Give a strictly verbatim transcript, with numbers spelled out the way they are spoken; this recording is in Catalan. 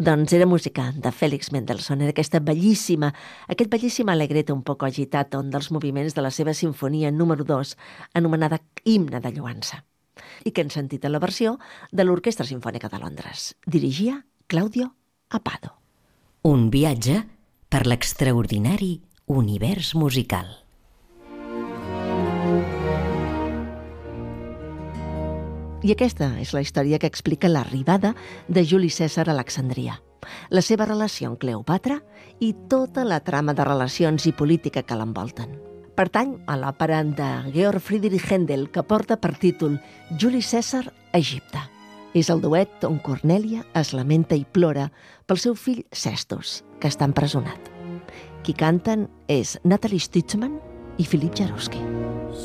Doncs era música de Félix Mendelssohn, era aquesta bellíssima, aquest bellíssim alegreto un poc agitato, un dels moviments de la seva sinfonia número dos, anomenada Himne de Lloança, i que hem sentit a la versió de l'Orquestra Simfònica de Londres. Dirigia Claudio Abbado. Un viatge per l'extraordinari univers musical. I aquesta és la història que explica l'arribada de Juli Cèsar a Alexandria, la seva relació amb Cleopatra i tota la trama de relacions i política que l'envolten. Pertany a l'òpera de Georg Friedrich Händel que porta per títol Juli Cèsar a Egipte. És el duet on Cornèlia es lamenta i plora pel seu fill Cestus, que està empresonat. Qui canten és Natalie Stutzmann i Philippe Jaroussky.